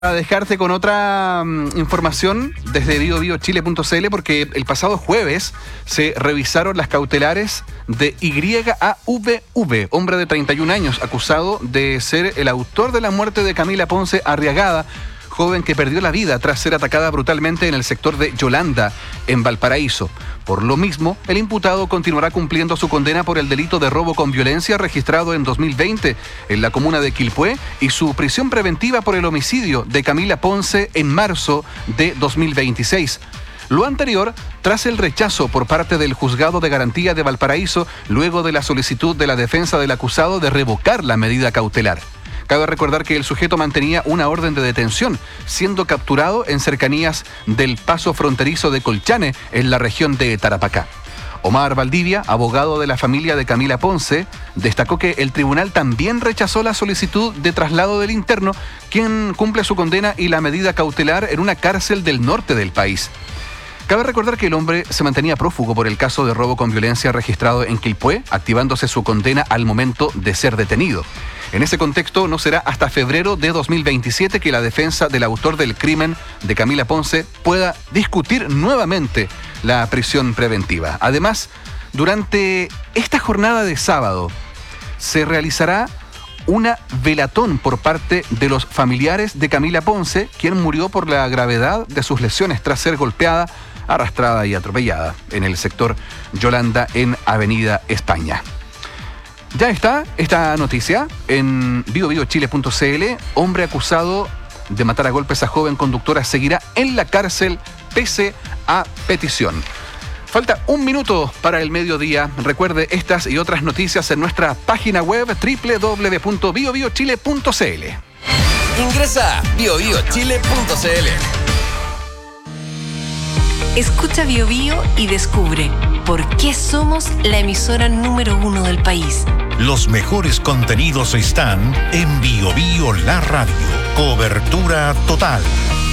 A dejarte con otra información desde biobiochile.cl, porque el pasado jueves se revisaron las cautelares de YAVV, hombre de 31 años, acusado de ser el autor de la muerte de Camila Ponce Arriagada, joven que perdió la vida tras ser atacada brutalmente en el sector de Yolanda, en Valparaíso. Por lo mismo, el imputado continuará cumpliendo su condena por el delito de robo con violencia registrado en 2020 en la comuna de Quilpué y su prisión preventiva por el homicidio de Camila Ponce en marzo de 2026. Lo anterior tras el rechazo por parte del Juzgado de Garantía de Valparaíso luego de la solicitud de la defensa del acusado de revocar la medida cautelar. Cabe recordar que el sujeto mantenía una orden de detención, siendo capturado en cercanías del paso fronterizo de Colchane, en la región de Tarapacá. Omar Valdivia, abogado de la familia de Camila Ponce, destacó que el tribunal también rechazó la solicitud de traslado del interno, quien cumple su condena y la medida cautelar en una cárcel del norte del país. Cabe recordar que el hombre se mantenía prófugo por el caso de robo con violencia registrado en Quilpué, activándose su condena al momento de ser detenido. En ese contexto, no será hasta febrero de 2027 que la defensa del autor del crimen de Camila Ponce pueda discutir nuevamente la prisión preventiva. Además, durante esta jornada de sábado se realizará una velatón por parte de los familiares de Camila Ponce, quien murió por la gravedad de sus lesiones tras ser golpeada, arrastrada y atropellada en el sector Yolanda en Avenida España. Ya está esta noticia en biobiochile.cl. Hombre acusado de matar a golpes a joven conductora seguirá en la cárcel pese a petición. Falta un minuto para el mediodía. Recuerde estas y otras noticias en nuestra página web www.biobiochile.cl. Ingresa a biobiochile.cl. Escucha Bio Bio y descubre por qué somos la emisora número 1 del país. Los mejores contenidos están en Bio Bio La Radio. Cobertura total.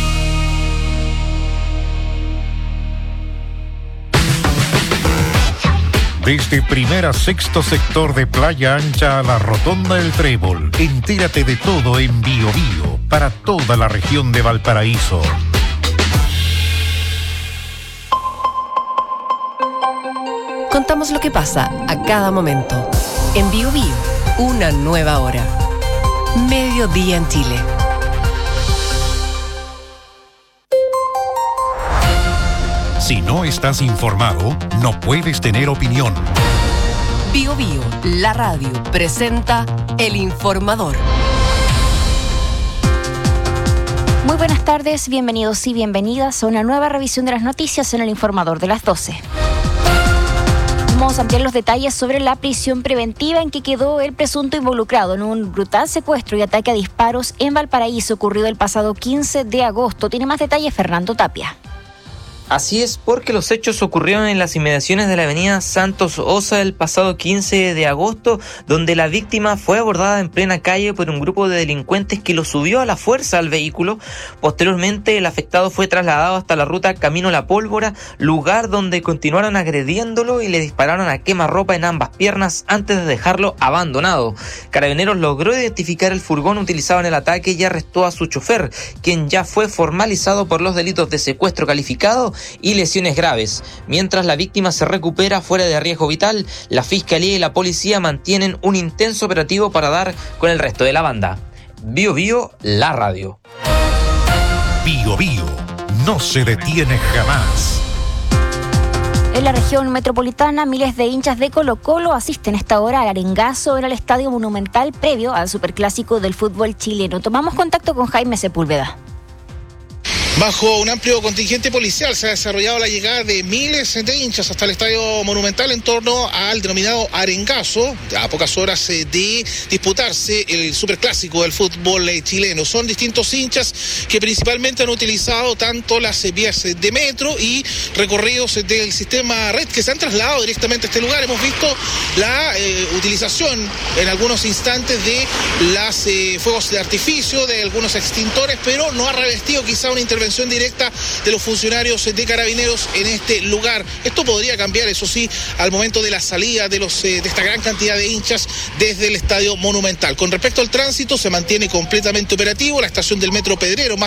Desde Primera a Sexto Sector de Playa Ancha a la Rotonda del Trébol. Entérate de todo en Bio Bio para toda la región de Valparaíso. Contamos lo que pasa a cada momento. En Bio Bio, una nueva hora. Mediodía en Chile. Si no estás informado, no puedes tener opinión. Bio Bio, la radio, presenta El Informador. Muy buenas tardes, bienvenidos y bienvenidas a una nueva revisión de las noticias en El Informador de las 12. Vamos a ampliar los detalles sobre la prisión preventiva en que quedó el presunto involucrado en un brutal secuestro y ataque a disparos en Valparaíso ocurrido el pasado 15 de agosto. Tiene más detalles Fernando Tapia. Así es, porque los hechos ocurrieron en las inmediaciones de la avenida Santos Osa el pasado 15 de agosto, donde la víctima fue abordada en plena calle por un grupo de delincuentes que lo subió a la fuerza al vehículo. Posteriormente, el afectado fue trasladado hasta la ruta Camino La Pólvora, lugar donde continuaron agrediéndolo y le dispararon a quemarropa en ambas piernas antes de dejarlo abandonado. Carabineros logró identificar el furgón utilizado en el ataque y arrestó a su chofer, quien ya fue formalizado por los delitos de secuestro calificado y lesiones graves. Mientras la víctima se recupera fuera de riesgo vital, la Fiscalía y la Policía mantienen un intenso operativo para dar con el resto de la banda. Bio Bio, la radio. Bio Bio, no se detiene jamás. En la región metropolitana, miles de hinchas de Colo-Colo asisten a esta hora al arengazo en el Estadio Monumental previo al superclásico del fútbol chileno. Tomamos contacto con Jaime Sepúlveda. Bajo un amplio contingente policial se ha desarrollado la llegada de miles de hinchas hasta el Estadio Monumental en torno al denominado arengazo, a pocas horas de disputarse el superclásico del fútbol chileno. Son distintos hinchas que principalmente han utilizado tanto las vías de metro y recorridos del sistema red que se han trasladado directamente a este lugar. Hemos visto la utilización en algunos instantes de las fuegos de artificio, de algunos extintores, pero no ha revestido quizá una intervención intervención directa de los funcionarios de Carabineros en este lugar. Esto podría cambiar, eso sí, al momento de la salida de esta gran cantidad de hinchas desde el Estadio Monumental. Con respecto al tránsito, se mantiene completamente operativo. La estación del Metro Pedrero,